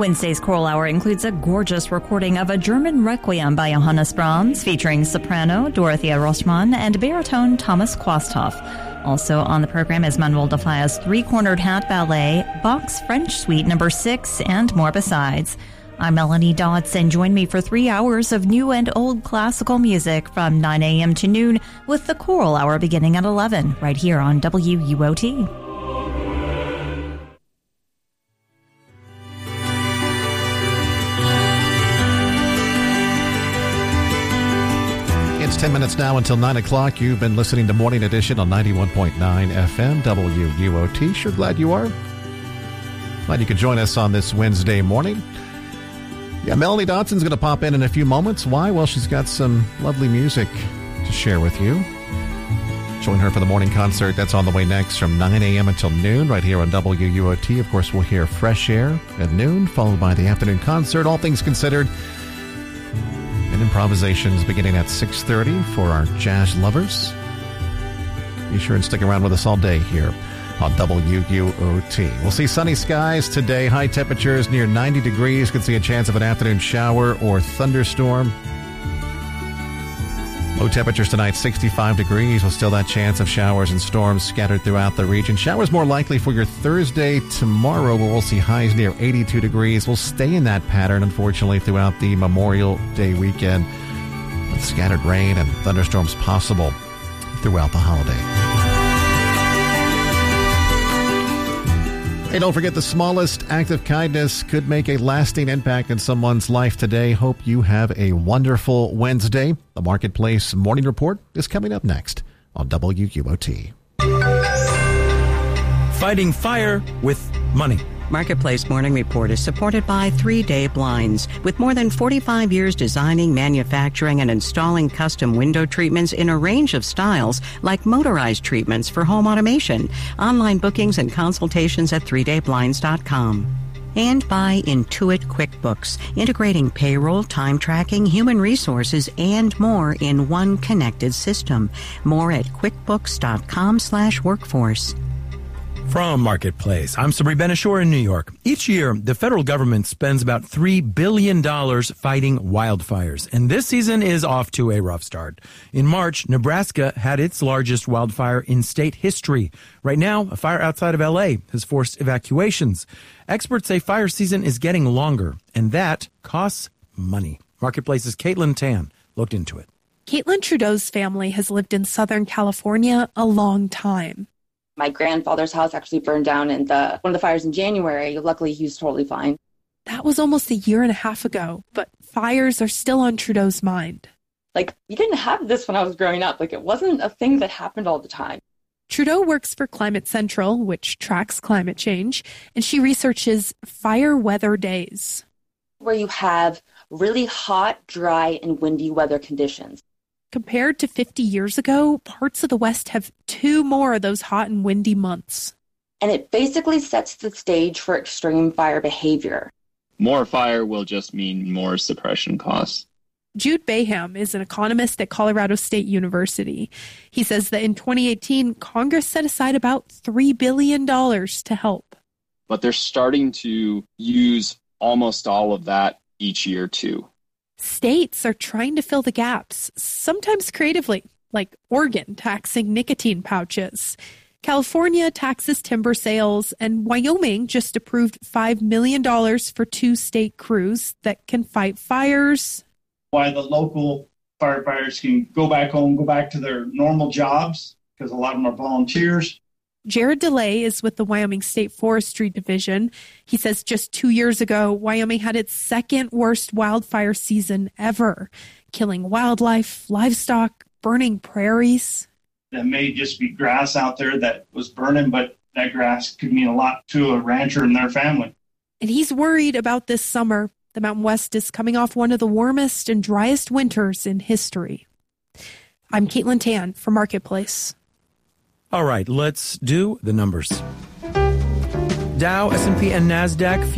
Wednesday's Coral Hour includes a gorgeous recording of a German requiem by Johannes Brahms, featuring soprano Dorothea Rossmann and baritone Thomas Quasthoff. Also on the program is Manuel de Falla's Three-Cornered Hat Ballet, Bach's French Suite No. 6, and more besides. I'm Melanie Dodson. Join me for 3 hours of new and old classical music from 9 a.m. to noon with the Coral Hour beginning at 11, right here on WUOT. It's 10 minutes now until 9 o'clock. You've been listening to Morning Edition on 91.9 FM WUOT. Sure glad you are. Glad you could join us on this Wednesday morning. Yeah, Melanie Dodson's going to pop in a few moments. Why? Well, she's got some lovely music to share with you. Join her for the morning concert. That's on the way next from 9 a.m. until noon right here on WUOT. Of course, we'll hear Fresh Air at noon, followed by the afternoon concert, All Things Considered, and improvisations beginning at 6:30 for our jazz lovers. Be sure and stick around with us all day here on WUOT. We'll see sunny skies today. High temperatures near 90 degrees. Could see a chance of an afternoon shower or thunderstorm. Low temperatures tonight, 65 degrees, with still that chance of showers and storms scattered throughout the region. Showers more likely for your Thursday tomorrow, where we'll see highs near 82 degrees. We'll stay in that pattern, unfortunately, throughout the Memorial Day weekend, with scattered rain and thunderstorms possible throughout the holiday. Hey, don't forget, the smallest act of kindness could make a lasting impact in someone's life today. Hope you have a wonderful Wednesday. The Marketplace Morning Report is coming up next on WUOT. Fighting fire with money. Marketplace Morning Report is supported by 3 Day Blinds. With more than 45 years designing, manufacturing, and installing custom window treatments in a range of styles, like motorized treatments for home automation. Online bookings and consultations at 3dayblinds.com. And by Intuit QuickBooks, integrating payroll, time tracking, human resources, and more in one connected system. More at quickbooks.com/workforce. From Marketplace, I'm Sabri Ben-Achour in New York. Each year, the federal government spends about $3 billion fighting wildfires, and this season is off to a rough start. In March, Nebraska had its largest wildfire in state history. Right now, a fire outside of L.A. has forced evacuations. Experts say fire season is getting longer, and that costs money. Marketplace's Caitlin Tan looked into it. Caitlin Trudeau's family has lived in Southern California a long time. My grandfather's house actually burned down in one of the fires in January. Luckily, he was totally fine. That was almost a year and a half ago, but fires are still on Trudeau's mind. You didn't have this when I was growing up. It wasn't a thing that happened all the time. Trudeau works for Climate Central, which tracks climate change, and she researches fire weather days, where you have really hot, dry, and windy weather conditions. Compared to 50 years ago, parts of the West have 2 more of those hot and windy months. And it basically sets the stage for extreme fire behavior. More fire will just mean more suppression costs. Jude Baham is an economist at Colorado State University. He says that in 2018, Congress set aside about $3 billion to help. But they're starting to use almost all of that each year, too. States are trying to fill the gaps, sometimes creatively, like Oregon taxing nicotine pouches. California taxes timber sales, and Wyoming just approved $5 million for 2 state crews that can fight fires. Why the local firefighters can go back home, go back to their normal jobs, because a lot of them are volunteers. Jared DeLay is with the Wyoming State Forestry Division. He says just 2 years ago, Wyoming had its 2nd worst wildfire season ever, killing wildlife, livestock, burning prairies. That may just be grass out there that was burning, but that grass could mean a lot to a rancher and their family. And he's worried about this summer. The Mountain West is coming off one of the warmest and driest winters in history. I'm Caitlin Tan for Marketplace. All right, let's do the numbers. Dow, S&P, and NASDAQ